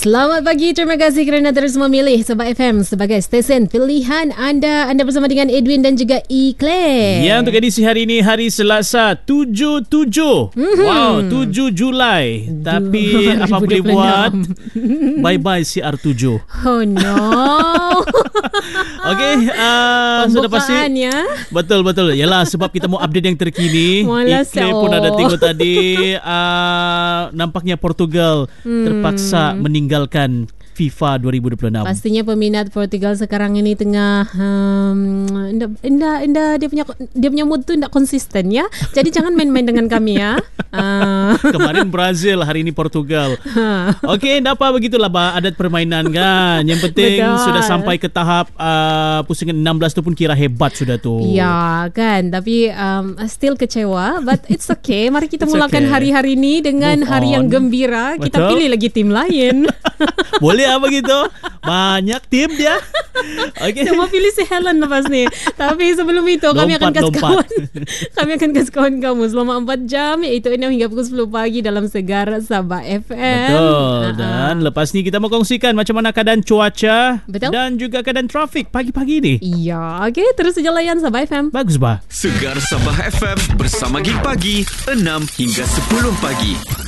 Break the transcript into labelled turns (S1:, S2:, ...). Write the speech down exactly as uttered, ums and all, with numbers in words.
S1: Selamat pagi, terima kasih kerana terus memilih Sabah F M sebagai stesen pilihan anda. Anda bersama dengan Edwin dan juga Eclair.
S2: Ya, untuk edisi hari ini, hari Selasa tujuh tujuh. Mm-hmm. Wow, tujuh Julai. Du- Tapi apa boleh buat? Bye-bye C R tujuh.
S1: Oh no.
S2: Okey, uh, sudah pasti.
S1: Ya?
S2: Betul, betul. Yalah, sebab kita mau update yang terkini.
S1: Malas
S2: Eclair pun ada tengok tadi. Uh, nampaknya Portugal hmm. terpaksa meninggalkan FIFA dua ribu dua puluh enam.
S1: Pastinya peminat Portugal sekarang ini tengah um, indah, indah, indah dia punya dia punya mood tu tidak konsisten ya. Jadi jangan main-main dengan kami ya. Uh.
S2: Kemarin Brazil, hari ini Portugal. Okey, tak apa, begitulah adat permainan kan. Yang penting betul. Sudah sampai ke tahap uh, pusingan enam belas tu pun kira hebat sudah tu.
S1: Ya kan, tapi um, still kecewa, but it's okay. Mari kita
S2: it's
S1: mulakan
S2: okay.
S1: hari-hari ini dengan Move hari on. Yang gembira. Betul. Kita pilih lagi tim lain.
S2: Boleh apa gitu? Banyak tim dia. Okay.
S1: Semua pilih si Helen lepas ni. Tapi sebelum itu lompat, kami akan kasih kawan kami akan kasih kawan kamu selama empat jam, iaitu enam hingga pukul sepuluh pagi dalam Segar Sabah F M.
S2: Betul.
S1: Uh-huh.
S2: Dan lepas ni kita mau kongsikan macam mana keadaan cuaca. Betul. Dan juga keadaan trafik pagi-pagi ni.
S1: Iya. Okey, terus saja layan Sabah F M.
S2: Bagus bah.
S3: Segar Sabah F M bersama Gig Pagi enam hingga sepuluh pagi.